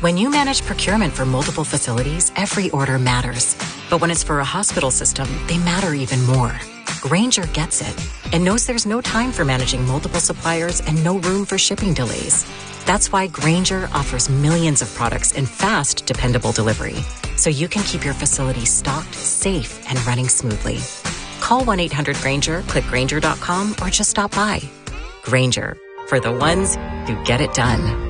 When you manage procurement for multiple facilities, every order matters. But when it's for a hospital system, they matter even more. Grainger gets it and knows there's no time for managing multiple suppliers and no room for shipping delays. That's why Grainger offers millions of products in fast, dependable delivery, so you can keep your facility stocked, safe, and running smoothly. Call 1-800-GRAINGER, click Grainger.com, or just stop by. Grainger, for the ones who get it done.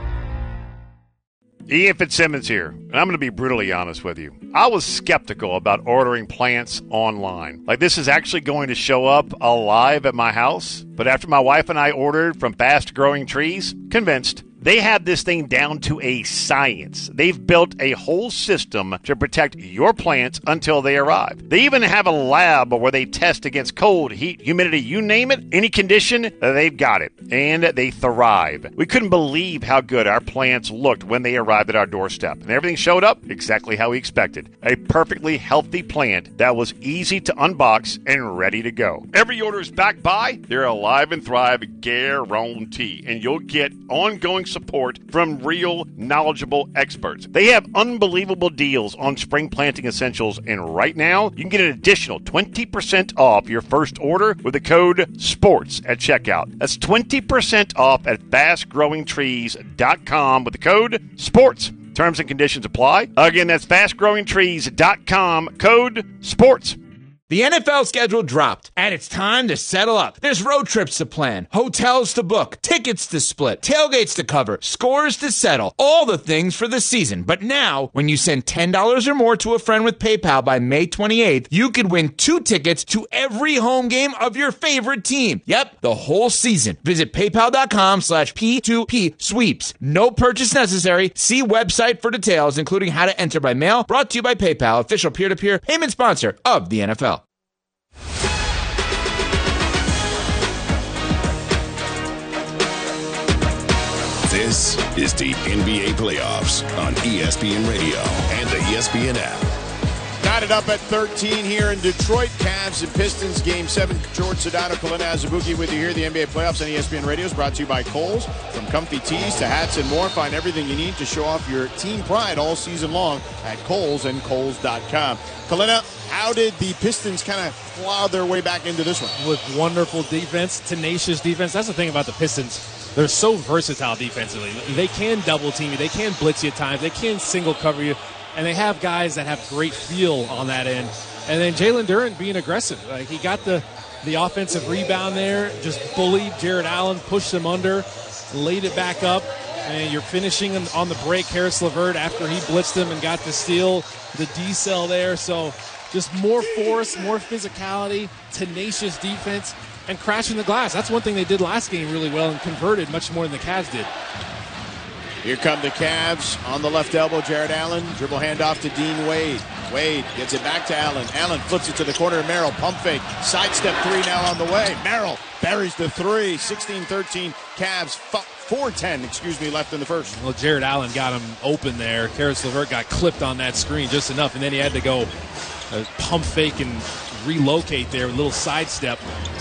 Ian Fitzsimmons here, and I'm going to be brutally honest with you. I was skeptical about ordering plants online. Like, this is actually going to show up alive at my house. But after my wife and I ordered from Fast Growing Trees, convinced. They have this thing down to a science. They've built a whole system to protect your plants until they arrive. They even have a lab where they test against cold, heat, humidity, you name it, any condition, they've got it. And they thrive. We couldn't believe how good our plants looked when they arrived at our doorstep. And everything showed up exactly how we expected. A perfectly healthy plant that was easy to unbox and ready to go. Every order is backed by their Alive and Thrive guarantee. And you'll get ongoing support from real, knowledgeable experts. They have unbelievable deals on spring planting essentials, and right now, you can get an additional 20% off your first order with the code SPORTS at checkout. That's 20% off at fastgrowingtrees.com with the code SPORTS. Terms and conditions apply. Again, that's fastgrowingtrees.com, code SPORTS. The NFL schedule dropped, and it's time to settle up. There's road trips to plan, hotels to book, tickets to split, tailgates to cover, scores to settle, all the things for the season. But now, when you send $10 or more to a friend with PayPal by May 28th, you could win 2 tickets to every home game of your favorite team. Yep, the whole season. Visit paypal.com/P2P sweeps. No purchase necessary. See website for details, including how to enter by mail. Brought to you by PayPal, official peer-to-peer payment sponsor of the NFL. This is the NBA playoffs on ESPN Radio and the ESPN app. Knotted up at 13 here in Detroit. Cavs and Pistons, Game 7. George Sedano, Kalina Azubuike with you here. The NBA playoffs on ESPN Radio is brought to you by Kohl's. From comfy tees to hats and more, find everything you need to show off your team pride all season long at Kohl's and Kohl's.com. Kalina, how did the Pistons kind of plow their way back into this one? With wonderful defense, tenacious defense. That's the thing about the Pistons. They're so versatile defensively. They can double team you. They can blitz you at times. They can single cover you. And they have guys that have great feel on that end. And then Jalen Duren being aggressive. Like, he got the offensive rebound there, just bullied Jared Allen, pushed him under, laid it back up. And you're finishing on the break. Harris LeVert, after he blitzed him and got the steal, the D-cell there. So just more force, more physicality, tenacious defense, and crashing the glass. That's one thing they did last game really well and converted much more than the Cavs did. Here come the Cavs on the left elbow. Jared Allen, dribble handoff to Dean Wade. Wade gets it back to Allen. Allen flips it to the corner of Merrill. Pump fake. Sidestep 3 now on the way. Merrill buries the 3. 16-13. Cavs 4:10, left in the first. Well, Jared Allen got him open there. Harris LeVert got clipped on that screen just enough, and then he had to go pump fake and relocate there with a little sidestep.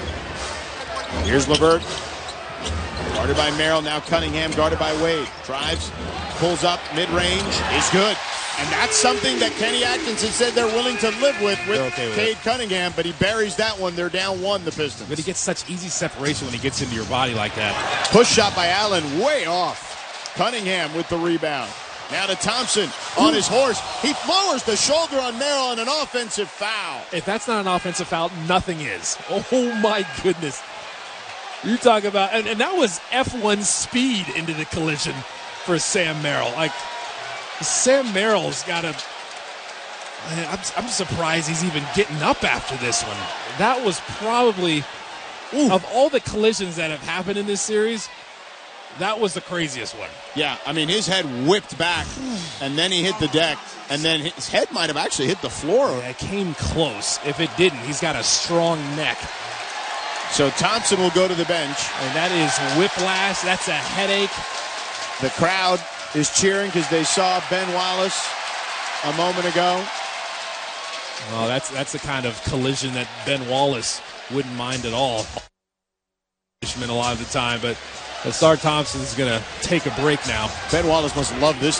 Here's LeVert. Guarded by Merrill, now Cunningham, guarded by Wade. Drives, pulls up, mid-range, is good. And that's something that Kenny Atkinson said they're willing to live with Cade Cunningham, but he buries that one. They're down 1, the Pistons. But he gets such easy separation when he gets into your body like that. Push shot by Allen, way off. Cunningham with the rebound. Now to Thompson on his horse. He lowers the shoulder on Merrill on an offensive foul. If that's not an offensive foul, nothing is. Oh, my goodness. You talk about, and that was F1 speed into the collision for Sam Merrill. Like, Sam Merrill's got a, I'm surprised he's even getting up after this one. That was probably, of all the collisions that have happened in this series, that was the craziest one. Yeah, I mean, his head whipped back, and then he hit the deck, and then his head might have actually hit the floor. Yeah, it came close. If it didn't, he's got a strong neck. So Thompson will go to the bench. And that is whiplash. That's a headache. The crowd is cheering because they saw Ben Wallace a moment ago. Well, that's the kind of collision that Ben Wallace wouldn't mind at all. A lot of the time, but Star Thompson's going to take a break now. Ben Wallace must love this